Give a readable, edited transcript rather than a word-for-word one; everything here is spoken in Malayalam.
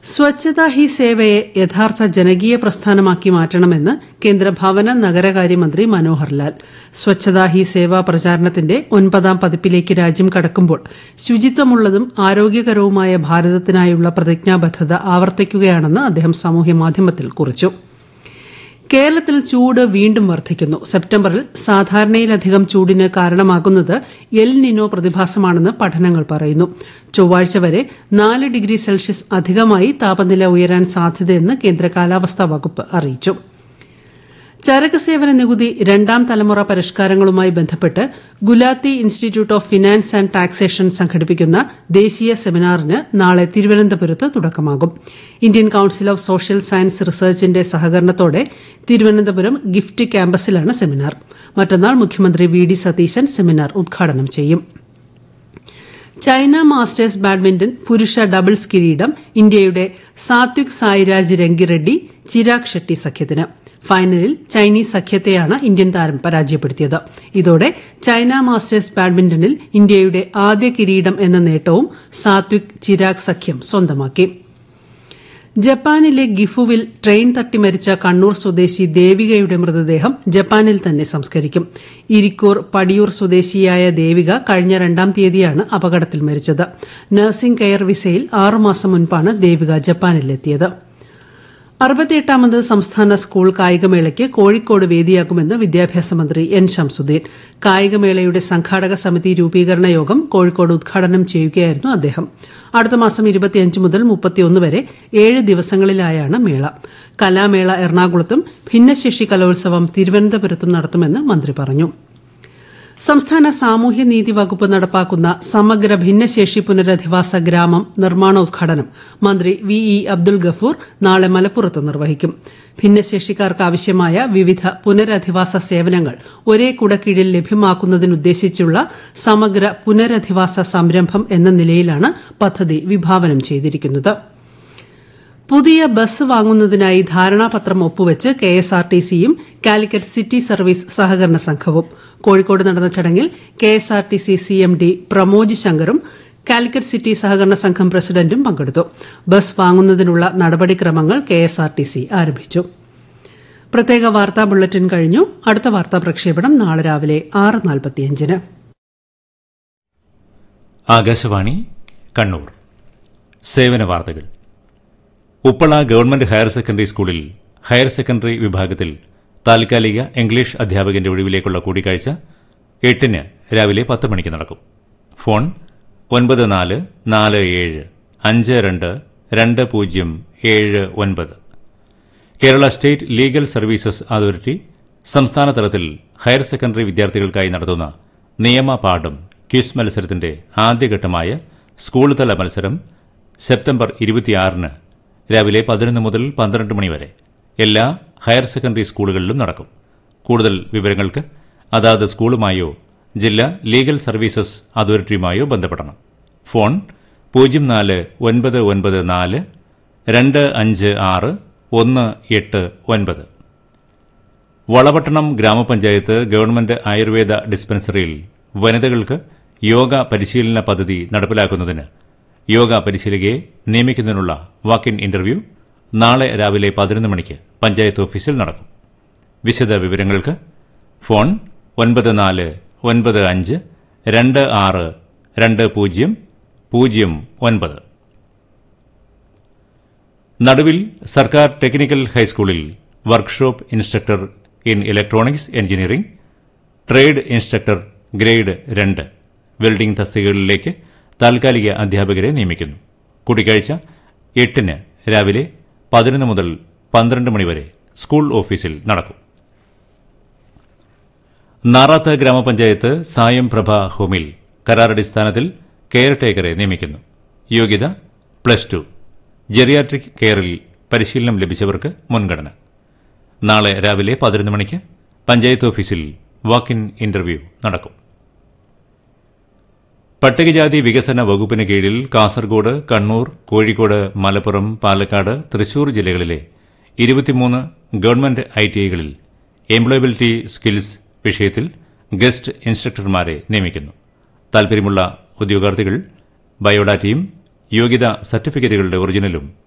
സ്വച്ഛതാ ഹി സേവയെ യഥാർത്ഥ ജനകീയ പ്രസ്ഥാനമാക്കി മാറ്റണമെന്ന് കേന്ദ്ര ഭവന നഗരകാര്യമന്ത്രി മനോഹർ ലാൽ. സ്വച്ഛതാ ഹി സേവ പ്രചാരണത്തിന്റെ 9ാം പതിപ്പിലേക്ക് രാജ്യം കടക്കുമ്പോൾ ശുചിത്വമുള്ളതും ആരോഗ്യകരവുമായ ഭാരതത്തിനായുള്ള പ്രതിജ്ഞാബദ്ധത ആവർത്തിക്കുകയാണെന്ന് അദ്ദേഹം സാമൂഹ്യമാധ്യമത്തിൽ കുറിച്ചു. കേരളത്തിൽ ചൂട് വീണ്ടും വർദ്ധിക്കുന്നു. സെപ്റ്റംബറിൽ സാധാരണയിലധികം ചൂടിന് കാരണമാകുന്നത് എൽ നിനോ പ്രതിഭാസമാണെന്ന് പഠനങ്ങൾ പറയുന്നു. ചൊവ്വാഴ്ച വരെ 4 ഡിഗ്രി സെൽഷ്യസ് അധികമായി താപനില ഉയരാൻ സാധ്യതയെന്ന് കേന്ദ്ര കാലാവസ്ഥാ വകുപ്പ് അറിയിച്ചു. ചരക്ക് സേവന നികുതി 2ാം തലമുറ പരിഷ്കാരങ്ങളുമായി ബന്ധപ്പെട്ട് Gulati institute of finance and taxation സംഘടിപ്പിക്കുന്ന ദേശീയ സെമിനാറിന് നാളെ തിരുവനന്തപുരത്ത് തുടക്കമാകും. Indian council of social science റിസർച്ചിന്റെ സഹകരണത്തോടെ തിരുവനന്തപുരം ഗിഫ്റ്റ് ക്യാമ്പസിലാണ് സെമിനാർ. മറ്റന്നാൾ മുഖ്യമന്ത്രി വി.ഡി. സതീശൻ സെമിനാർ ഉദ്ഘാടനം ചെയ്യും. ചൈന മാസ്റ്റേഴ്സ് ബാഡ്മിന്റൺ പുരുഷ ഡബിൾസ് കിരീടം ഇന്ത്യയുടെ സാത്വിക് സായിരാജ് രംഗിറെഡ്ഡി ചിരാഗ് ഷെട്ടി സഖ്യത്തിന്. ഫൈനലിൽ ചൈനീസ് സഖ്യത്തെയാണ് ഇന്ത്യൻ താരം പരാജയപ്പെടുത്തിയത്. ഇതോടെ ചൈന മാസ്റ്റേഴ്സ് ബാഡ്മിന്റണിൽ ഇന്ത്യയുടെ ആദ്യ കിരീടം എന്ന നേട്ടവും സാത്വിക് ചിരാഗ് സഖ്യം സ്വന്തമാക്കി. ജപ്പാനിലെ ഗിഫുവിൽ ട്രെയിൻ തട്ടി മരിച്ച കണ്ണൂർ സ്വദേശി ദേവികയുടെ മൃതദേഹം ജപ്പാനിൽ തന്നെ സംസ്കരിക്കും. ഇരിക്കൂർ പടിയൂർ സ്വദേശിയായ ദേവിക കഴിഞ്ഞ 2ാം തീയതിയാണ് അപകടത്തിൽ മരിച്ചത്. നഴ്സിംഗ് കെയർ വിസയിൽ 6 മാസം മുൻപാണ് ദേവിക ജപ്പാനിലെത്തിയത്. 68ാമത് സംസ്ഥാന സ്കൂൾ കായികമേളയ്ക്ക് കോഴിക്കോട് വേദിയാകുമെന്ന് വിദ്യാഭ്യാസ മന്ത്രി എൻ ശംസുദ്ദീൻ. കായികമേളയുടെ സംഘാടക സമിതി രൂപീകരണ യോഗം കോഴിക്കോട് ഉദ്ഘാടനം ചെയ്യുകയായിരുന്നു അദ്ദേഹം. അടുത്ത മാസം 25 മുതൽ 31 വരെ 7 ദിവസങ്ങളിലായാണ് മേള. കലാമേള എറണാകുളത്തും ഭിന്നശേഷി കലോത്സവം തിരുവനന്തപുരത്തും നടത്തുമെന്ന് മന്ത്രി പറഞ്ഞു. സംസ്ഥാന സാമൂഹ്യനീതി വകുപ്പ് നടപ്പാക്കുന്ന സമഗ്ര ഭിന്നശേഷി പുനരധിവാസ ഗ്രാമം നിർമ്മാണോദ്ഘാടനം മന്ത്രി വി.ഇ. അബ്ദുൽ ഗഫൂർ നാളെ മലപ്പുറത്ത് നിർവഹിക്കും. ഭിന്നശേഷിക്കാർക്കാവശ്യമായ വിവിധ പുനരധിവാസ സേവനങ്ങൾ ഒരേ കുടക്കീഴിൽ ലഭ്യമാക്കുന്നതിനുദ്ദേശിച്ചുള്ള സമഗ്ര പുനരധിവാസ സംരംഭം എന്ന നിലയിലാണ് പദ്ധതി വിഭാവനം ചെയ്തിരിക്കുന്നത്. പുതിയ ബസ് വാങ്ങുന്നതിനായി ധാരണാപത്രം ഒപ്പുവച്ച് കെഎസ്ആർടിസിയും കാലിക്കറ്റ് സിറ്റി സർവീസ് സഹകരണ സംഘവും. കോഴിക്കോട് നടന്ന ചടങ്ങിൽ KSRTC CMD Pramoj ശങ്കറും Calicut city സഹകരണ സംഘം പ്രസിഡന്റും പങ്കെടുത്തു. ബസ് വാങ്ങുന്നതിനുള്ള നടപടിക്രമങ്ങൾ കെഎസ്ആർടിസി ആരംഭിച്ചു. പ്രത്യേക വാർത്താ ബുള്ളറ്റിൻ കഴിഞ്ഞു. അടുത്ത വാർത്താ പ്രക്ഷേപണം നാളെ രാവിലെ 6:45. ആകാശവാണി കണ്ണൂർ. സേവന വാർത്തകൾ. ഉപ്പള ഗവൺമെന്റ് ഹയർ സെക്കൻഡറി സ്കൂളിൽ ഹയർ സെക്കൻഡറി വിഭാഗത്തിൽ താൽക്കാലിക ഇംഗ്ലീഷ് അധ്യാപകന്റെ ഒഴിവിലേക്കുള്ള കൂടിക്കാഴ്ച 8-ന് രാവിലെ 10 മണിക്ക് നടക്കും. Phone 9447522079. Kerala state legal services authority സംസ്ഥാന തലത്തിൽ ഹയർ സെക്കൻഡറി വിദ്യാർത്ഥികൾക്കായി നടത്തുന്ന നിയമപാഠം ക്വിസ് മത്സരത്തിന്റെ ആദ്യഘട്ടമായ സ്കൂൾ തല മത്സരം സെപ്റ്റംബർ 26-ന് രാവിലെ 11 മുതൽ 12 മണി വരെ എല്ലാ ഹയർ സെക്കൻഡറി സ്കൂളുകളിലും നടക്കും. കൂടുതൽ വിവരങ്ങൾക്ക് അതാത് സ്കൂളുമായോ ജില്ലാ ലീഗൽ സർവീസസ് അതോറിറ്റിയുമായോ ബന്ധപ്പെടണം. ഫോൺ 0494256-189. വളപട്ടണം ഗ്രാമപഞ്ചായത്ത് ഗവൺമെന്റ് ആയുർവേദ ഡിസ്പെൻസറിയിൽ വനിതകൾക്ക് യോഗ പരിശീലന പദ്ധതി നടപ്പിലാക്കുന്നതിന് യോഗ പരിശീലകയെ നിയമിക്കുന്നതിനുള്ള വാക്ക് ഇൻ ഇന്റർവ്യൂ നാളെ രാവിലെ 11 മണിക്ക് പഞ്ചായത്ത് ഓഫീസിൽ നടക്കും. വിശദ വിവരങ്ങൾക്ക് ഫോൺ 9495262009. നടുവിൽ സർക്കാർ ടെക്നിക്കൽ ഹൈസ്കൂളിൽ workshop instructor in electronics engineering, trade instructor grade 2 welding തസ്തികകളിലേക്ക് താൽക്കാലിക അധ്യാപകരെ നിയമിക്കുന്നു. കൂടിക്കാഴ്ച 8-ന് രാവിലെ 11 മുതൽ 12 മണി വരെ സ്കൂൾ ഓഫീസിൽ നടക്കും. നാറാത്ത് ഗ്രാമപഞ്ചായത്ത് സായം പ്രഭ ഹോമിൽ കരാറടിസ്ഥാനത്തിൽ കെയർ ടേക്കറെ നിയമിക്കുന്നു. യോഗ്യത +2. ജെറിയാട്രിക് കെയറിൽ പരിശീലനം ലഭിച്ചവർക്ക് മുൻഗണന. നാളെ രാവിലെ 11 മണിക്ക് പഞ്ചായത്ത് ഓഫീസിൽ വാക്ക് ഇൻ ഇന്റർവ്യൂ നടക്കും. പട്ടികജാതി വികസന വകുപ്പിന് കീഴിൽ കാസർഗോഡ്, കണ്ണൂർ, കോഴിക്കോട്, മലപ്പുറം, പാലക്കാട്, തൃശൂർ ജില്ലകളിലെ 23 ഗവൺമെന്റ് ഐടിഐകളിൽ എംപ്ലോയബിലിറ്റി സ്കിൽസ് വിഷയത്തിൽ ഗസ്റ്റ് ഇൻസ്ട്രക്ടർമാരെ നിയമിക്കുന്നു. താൽപര്യമുള്ള ഉദ്യോഗാർത്ഥികൾ ബയോഡാറ്റയും യോഗ്യതാ സർട്ടിഫിക്കറ്റുകളുടെ ഒറിജിനലും